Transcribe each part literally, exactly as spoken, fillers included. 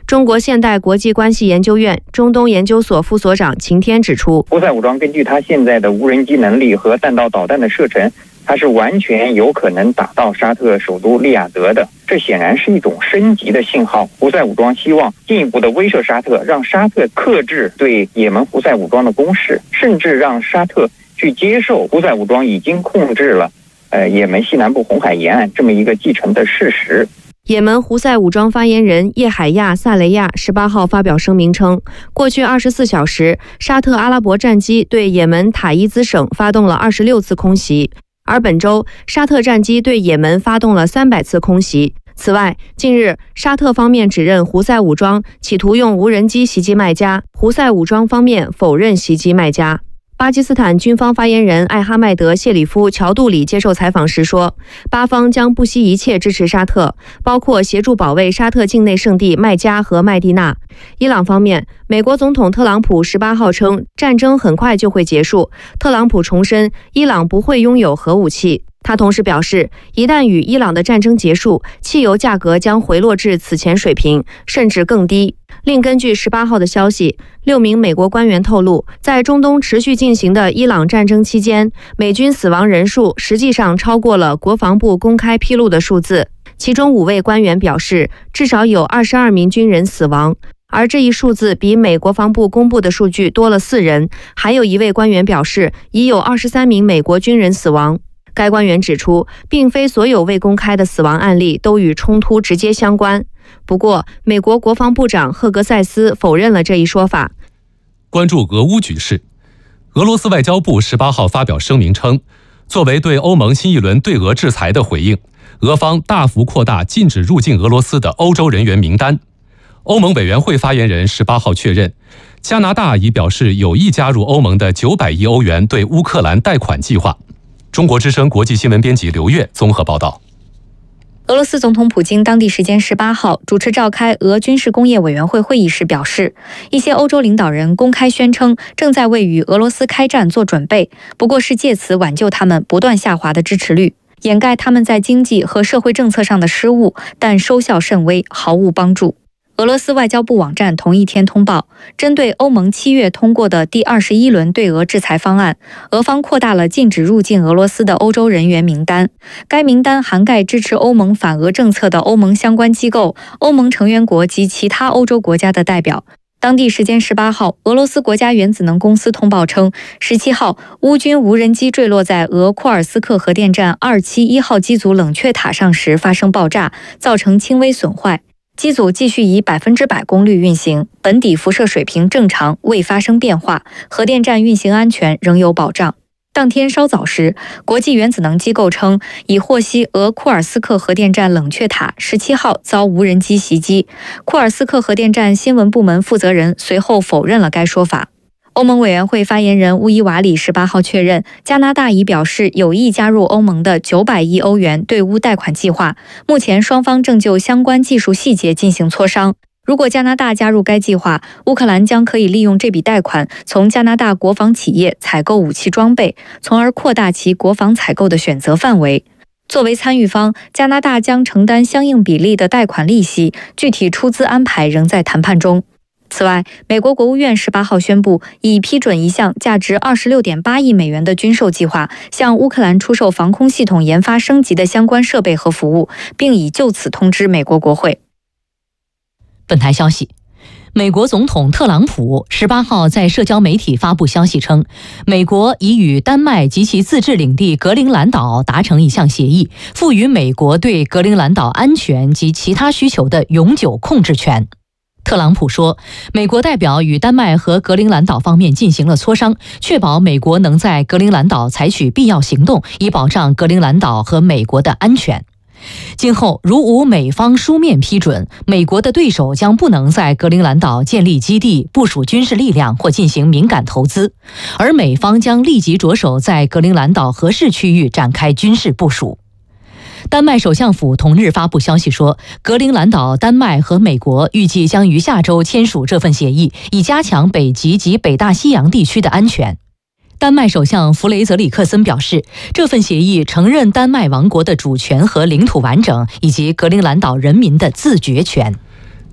中国现代国际关系研究院中东研究所副所长秦天指出， 胡塞武装根据它现在的无人机能力和弹道导弹的射程，它是完全有可能打到沙特首都利雅得的。这显然是一种升级的信号。胡塞武装希望进一步的威慑沙特，让沙特克制对也门胡塞武装的攻势，甚至让沙特去接受胡塞武装已经控制了呃也门西南部红海沿岸这么一个既成的事实。 也门胡塞武装发言人叶海亚·萨雷亚十八号发表声明称，过去二十四小时，沙特阿拉伯战机对也门塔伊兹省发动了二十六次空袭，而本周沙特战机对也门发动了三百次空袭。此外，近日沙特方面指认胡塞武装企图用无人机袭击麦加，胡塞武装方面否认袭击麦加。巴基斯坦军方发言人艾哈迈德·谢里夫·乔杜里接受采访时说，巴方将不惜一切支持沙特，包括协助保卫沙特境内圣地麦加和麦地那。伊朗方面，美国总统特朗普十八号称，战争很快就会结束。特朗普重申，伊朗不会拥有核武器。他同时表示，一旦与伊朗的战争结束，汽油价格将回落至此前水平，甚至更低。另根据十八号的消息，六名美国官员透露，在中东持续进行的伊朗战争期间，美军死亡人数实际上超过了国防部公开披露的数字。其中五位官员表示，至少有二十二名军人死亡，而这一数字比美国防部公布的数据多了四人。还有一位官员表示，已有二十三名美国军人死亡。该官员指出，并非所有未公开的死亡案例都与冲突直接相关。不过，美国国防部长赫格塞斯否认了这一说法。 关注俄乌局势，俄罗斯外交部十八号发表声明称，作为对欧盟新一轮对俄制裁的回应，俄方大幅扩大禁止入境俄罗斯的欧洲人员名单。欧盟委员会发言人十八号确认，加拿大已表示有意加入欧盟的九百亿欧元对乌克兰贷款计划。中国之声国际新闻编辑刘越综合报道。 俄罗斯总统普京当地时间十八号主持召开俄军事工业委员会会议时表示，一些欧洲领导人公开宣称正在为与俄罗斯开战做准备，不过是借此挽救他们不断下滑的支持率，掩盖他们在经济和社会政策上的失误，但收效甚微，毫无帮助。俄罗斯外交部网站同一天通报，针对欧盟七月通过的第二十一轮对俄制裁方案，俄方扩大了禁止入境俄罗斯的欧洲人员名单。该名单涵盖支持欧盟反俄政策的欧盟相关机构、欧盟成员国及其他欧洲国家的代表。当地时间十八号，俄罗斯国家原子能公司通报称，十七号乌军无人机坠落在俄库尔斯克核电站二七一号机组冷却塔上时发生爆炸，造成轻微损坏。机组继续以百分之百功率运行，本底辐射水平正常，未发生变化，核电站运行安全仍有保障。当天稍早时，国际原子能机构称已获悉俄库尔斯克核电站冷却塔十七号遭无人机袭击。库尔斯克核电站新闻部门负责人随后否认了该说法。欧盟委员会发言人乌伊瓦里十八号确认，加拿大已表示有意加入欧盟的九百亿欧元对乌贷款计划，目前双方正就相关技术细节进行磋商。如果加拿大加入该计划，乌克兰将可以利用这笔贷款从加拿大国防企业采购武器装备，从而扩大其国防采购的选择范围。作为参与方，加拿大将承担相应比例的贷款利息，具体出资安排仍在谈判中。此外，美国国务院十八号宣布，已批准一项价值二十六点八亿美元的军售计划，向乌克兰出售防空系统研发升级的相关设备和服务，并已就此通知美国国会。 本台消息，美国总统特朗普十八号在社交媒体发布消息称，美国已与丹麦及其自治领地格陵兰岛达成一项协议，赋予美国对格陵兰岛安全及其他需求的永久控制权。特朗普说，美国代表与丹麦和格陵兰岛方面进行了磋商，确保美国能在格陵兰岛采取必要行动，以保障格陵兰岛和美国的安全。今后如无美方书面批准，美国的对手将不能在格陵兰岛建立基地、部署军事力量或进行敏感投资，而美方将立即着手在格陵兰岛合适区域展开军事部署。丹麦首相府同日发布消息说，格陵兰岛、丹麦和美国预计将于下周签署这份协议，以加强北极及北大西洋地区的安全。丹麦首相弗雷泽里克森表示，这份协议承认丹麦王国的主权和领土完整，以及格陵兰岛人民的自决权。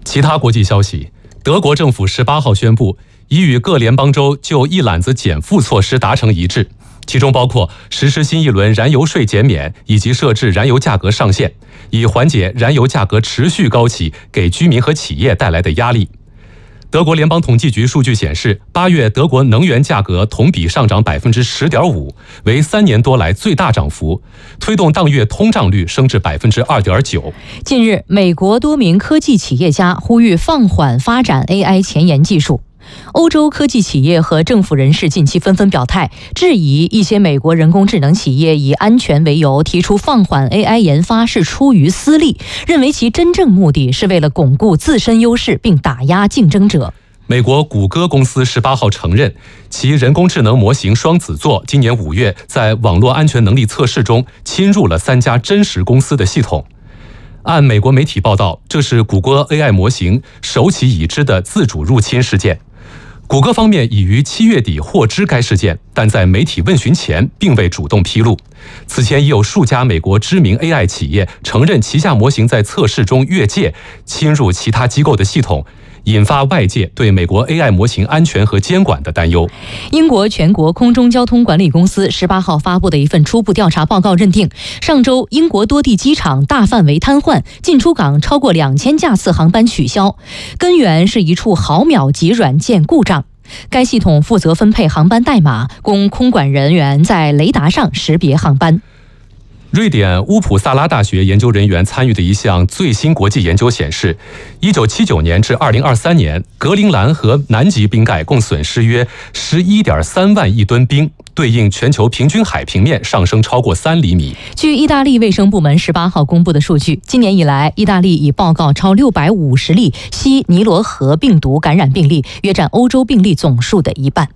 其他国际消息，德国政府十八号宣布，已与各联邦州就一揽子减负措施达成一致，其中包括实施新一轮燃油税减免以及设置燃油价格上限，以缓解燃油价格持续高企给居民和企业带来的压力。德国联邦统计局数据显示，八月德国能源价格同比上涨百分之十点五，为三年多来最大涨幅，推动当月通胀率升至百分之二点九。 近日，美国多名科技企业家呼吁放缓发展 A I 前沿技术。欧洲科技企业和政府人士近期纷纷表态，质疑一些美国人工智能企业以安全为由提出放缓 A I 研发是出于私利，认为其真正目的是为了巩固自身优势并打压竞争者。 美国谷歌公司十八号承认，其人工智能模型双子座今年五月在网络安全能力测试中侵入了三家真实公司的系统。按美国媒体报道，这是谷歌 A I 模型首起已知的自主入侵事件。谷歌方面已于七月底获知该事件，但在媒体问询前并未主动披露。此前已有数家美国知名 A I 企业承认旗下模型在测试中越界，侵入其他机构的系统，引发外界对美国 A I 模型安全和监管的担忧。 英国全国空中交通管理公司十八号发布的一份初步调查报告认定，上周英国多地机场大范围瘫痪，进出港超过两千架次航班取消，根源是一处毫秒级软件故障。该系统负责分配航班代码，供空管人员在雷达上识别航班。 瑞典乌普萨拉大学研究人员参与的一项最新国际研究显示，一九七九年至二零二三年，格陵兰和南极冰盖共损失约十一点三万亿吨冰，对应全球平均海平面上升超过三厘米。 据意大利卫生部门十八号公布的数据，今年以来，意大利已报告超六百五十例西尼罗河病毒感染病例，约占欧洲病例总数的一半。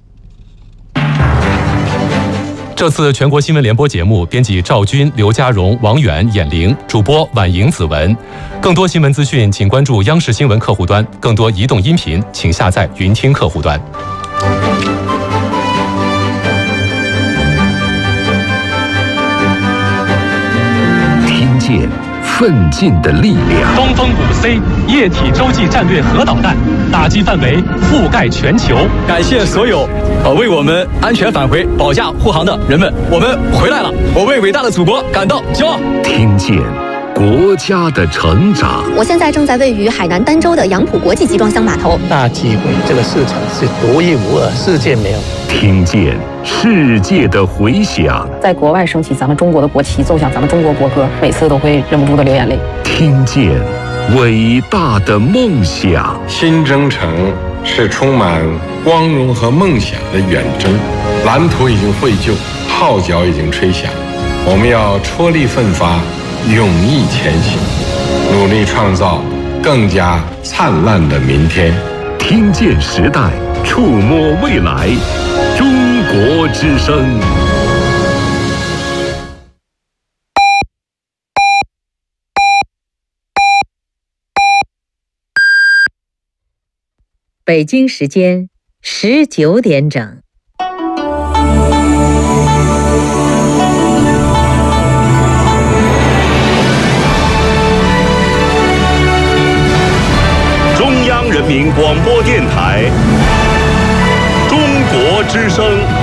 这次全国新闻联播节目，编辑赵军、刘家荣、王远、闫玲，主播婉莹、子文。更多新闻资讯，请关注央视新闻客户端；更多移动音频，请下载云听客户端。 听见奋进的力量。 东风五 C 液体洲际战略核导弹打击范围覆盖全球。 感谢所有呃为我们安全返回、保驾护航的人们，我们回来了！我为伟大的祖国感到骄傲。 听见国家的成长。 我现在正在位于海南儋州的杨浦国际集装箱码头。 大机会，这个市场是独一无二，世界没有。 听见世界的回响， 在国外升起咱们中国的国旗，奏响咱们中国国歌，每次都会忍不住的流眼泪。 听见伟大的梦想。 新征程是充满光荣和梦想的远征，蓝图已经绘就，号角已经吹响，我们要踔厉奋发，勇毅前行，努力创造更加灿烂的明天。 听见时代，触摸未来，中国之声。 北京时间十九点整。 中央人民广播电台，中国之声。